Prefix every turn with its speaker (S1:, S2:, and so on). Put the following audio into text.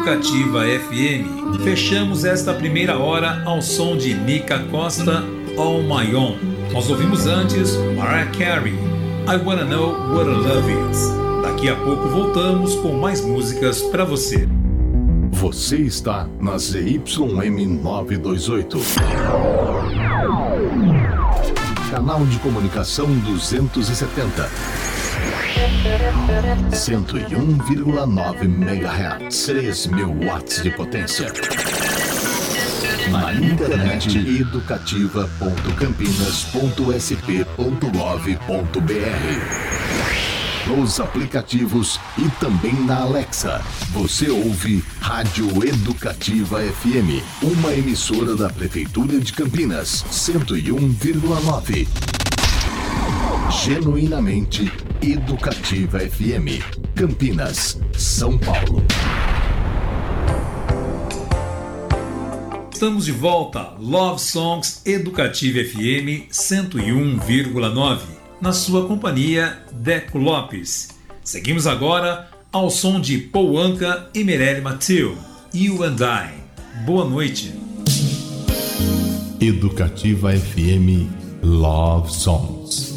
S1: Educativa FM. Fechamos esta primeira hora ao som de Nica Costa, All My Own. Nós ouvimos antes Mariah Carey, I Wanna Know What I Love Is. Daqui a pouco voltamos com mais músicas para você.
S2: Você está na ZYM 928. Canal de comunicação 270. 101,9 MHz. 3.000 watts de potência. Na internet educativa.campinas.sp.gov.br. Nos aplicativos e também na Alexa. Você ouve Rádio Educativa FM, uma emissora da Prefeitura de Campinas, 101,9. Genuinamente Educativa FM, Campinas, São Paulo.
S1: Estamos de volta, Love Songs Educativa FM 101,9. Na sua companhia, Deco Lopes. Seguimos agora ao som de Paul Anka e Mirelle Mathieu, You and I. Boa noite.
S2: Educativa FM Love Songs.